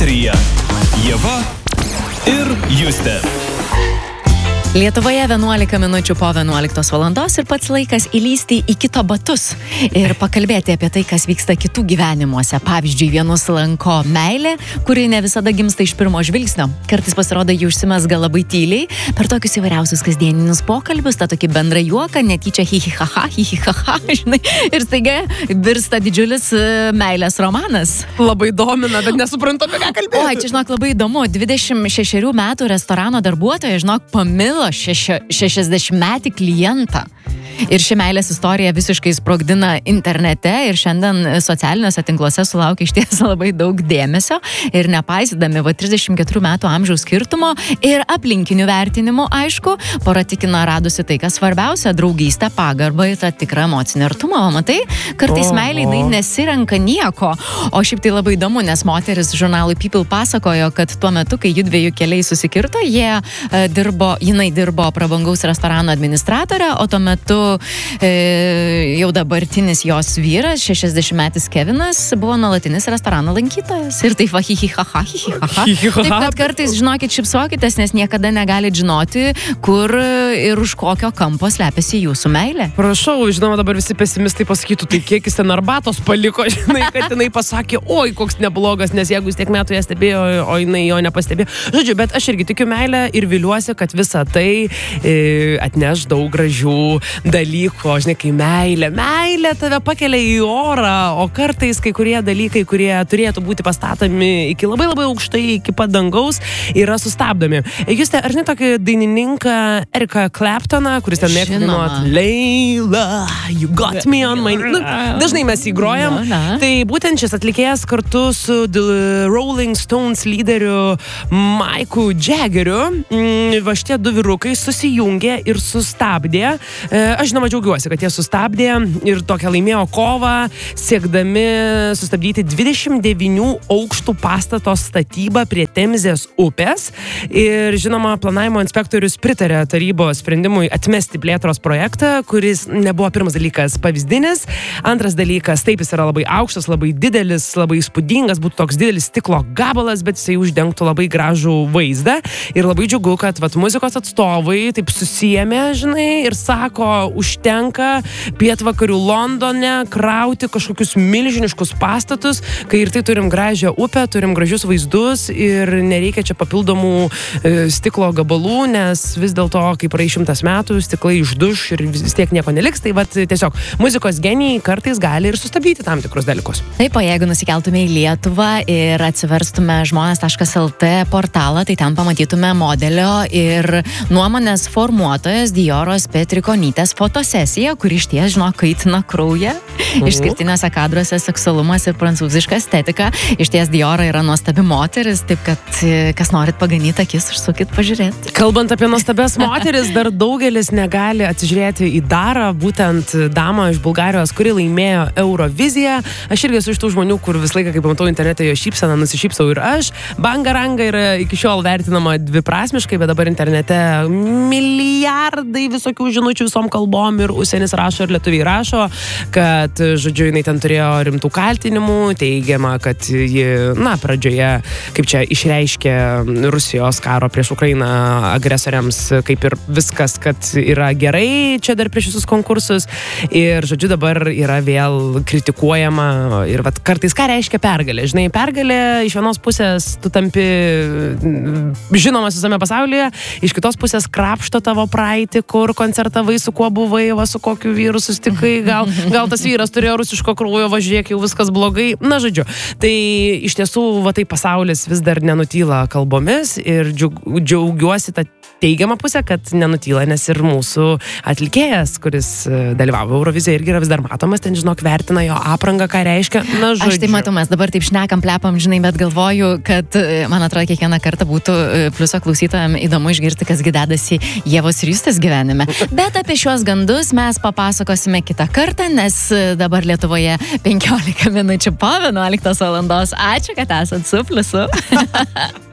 Eteryje Ieva ir Justė. Lietuvoje 11 minučių po 11 valandos ir pats laikas įlysti į kito batus ir pakalbėti apie tai, kas vyksta kitų gyvenimuose. Pavyzdžiui, vienus lanko meilė, kuri ne visada gimsta iš pirmo žvilgsnio. Kartais pasirodo, ji užsimezga labai tyliai per tokius įvairiausius kasdieninius pokalbius, tą tokį bendrą juoką, netyčia hihihaha, žinai, ir staiga virsta didžiulis meilės romanas. Labai domina, bet nesuprantu, apie ką kalbėti. Oi, čia žinok, labai įdomu. 26 metų restorano darbuotoja, žinok, pamilo 60-metį klientą. Ir ši meilės istorija visiškai sprogdina internete ir šiandien socialiniuose tinkluose sulaukia išties labai daug dėmesio ir nepaisydami 34 metų amžiaus skirtumo ir aplinkinių vertinimų, aišku, pora tikina radusi tai, kas svarbiausia, draugystę, pagarbą ir tą tikrą emocinį artumą. O matai, kartais meiliai nesirenka nieko. O šiaip tai labai įdomu, nes moteris žurnalui People pasakojo, kad tuo metu, kai judviejų keliai susikirto, jinai dirbo prabangaus restorano administratorė, o tuo metu jau dabartinis jos vyras, 60-metis Kevinas, buvo nuolatinis restorano lankytojas. Ir taip va, hihihaha. Taip, kad kartais, žinokit, šipsokitės, nes niekada negalit žinoti, kur ir už kokio kampo slepiasi jūsų meilė. Prašau, žinoma, dabar visi pesimistai pasakytų, tai kiek jis ten arbatos paliko, žinai, kad jinai pasakė, oi, koks neblogas, nes jeigu jis tiek metų ją stebėjo, o jinai jo nepastebėjo. Žodžiu, bet aš irgi tikiu meilę ir viliuosi, kad visa tai atneš daug gražių dalyko, žinai, kai meilė tave pakelia į orą, o kartais kai kurie dalykai, kurie turėtų būti pastatomi iki labai aukštai, iki pat dangaus, yra sustabdomi. Justė, ar žinai tokį dainininką Eriką Claptoną, kuris ten mėgsta dainuot Leila, you got me on my... Dažnai mes jį grojam. Tai būtent šis atlikėjas kartu su The Rolling Stones lyderiu Miku Jaggeriu, va šitie du vyrukai susijungė ir sustabdė. Aš žinoma džiaugiuosi, kad jie sustabdė ir tokią laimėjo kovą, siekdami sustabdyti 29 aukštų pastato statybą prie Temzės upės. Ir žinoma, planavimo inspektorius pritarė tarybos sprendimui atmesti plėtros projektą, kuris nebuvo pirmas dalykas pavyzdinis. Antras dalykas, taip jis yra labai aukštas, labai didelis, labai įspūdingas, būtų toks didelis stiklo gabalas, bet jisai uždengtų labai gražų vaizdą. Ir labai džiugu, kad muzikos atstovai taip susijėmė, žinai, ir sako, užtenka pietvakarių Londone krauti kažkokius milžiniškus pastatus, kai ir tai turim gražią upę, turim gražius vaizdus ir nereikia čia papildomų stiklo gabalų, nes vis dėlto, kai praeis 100 metų, stiklai išduš ir vis tiek nieko neliks, tai vat tiesiog muzikos genijai kartais gali ir sustabdyti tam tikrus dalykus. Taip, o jeigu nusikeltume į Lietuvą ir atsiverstume žmonės.lt portalą, tai ten pamatytume modelio ir nuomonės formuotojas Dioros Petrikonytės fotosesija, kuri išties, žinok, kaitina kraują. Išskirtiniuose kadruose seksualumas ir prancūziška estetika. Išties Diora yra nuostabi moteris, taip kad kas norit paganyti akis, užsukit pažiūrėti. Kalbant apie nuostabias moteris, dar daugelis negali atsižiūrėti į Darą, būtent damą iš Bulgarijos, kuri laimėjo Euroviziją. Aš irgi esu iš tų žmonių, kur visą laiką, kai pamatau internete jo šypseną, nusišypsau ir aš. Bangaranga yra iki šiol vertinama dviprasmiškai, bet dabar internete milijardai visokių žinučių visom kalbom ir užsienis rašo ir lietuviai rašo, kad, žodžiu, jinai ten turėjo rimtų kaltinimų, teigiama, kad ji, pradžioje, kaip čia išreiškė Rusijos karo prieš Ukrainą agresoriams, kaip ir viskas, kad yra gerai čia dar prieš visus konkursus ir, žodžiu, dabar yra vėl kritikuojama ir vat kartais ką reiškia pergalė. Žinai, pergalė iš vienos pusės tu tampi žinomas visame pasaulyje, iš kitos pusės krapšto tavo praeitį, kur koncertavai, su kuo buvai, su kokiu vyru susitikai, gal tas vyras turėjo rusiško kraujo, važiuok, jau viskas blogai. Na, žodžiu, tai iš tiesų, tai pasaulis vis dar nenutyla kalbomis ir džiaugiuosi tą teigiamą pusę, kad nenutyla, nes ir mūsų atlikėjas, kuris dalyvavo Eurovizijoje, irgi yra vis dar matomas, ten, žinok, vertina jo aprangą, ką reiškia. Na, žodžiu. Aš tai matau, mes dabar taip šnekam, plepam, žinai, bet galvoju, kad, man atrodo, kiekvieną kartą būtų pliuso klausytojams įdomu išgirsti, kas dedasi Ievos ir Justės gyvenime. Bet apie šios gandus mes papasakosime kitą kartą, nes dabar Lietuvoje 15 minučių po 11 valandos. Ačiū, kad esat su Pliusu.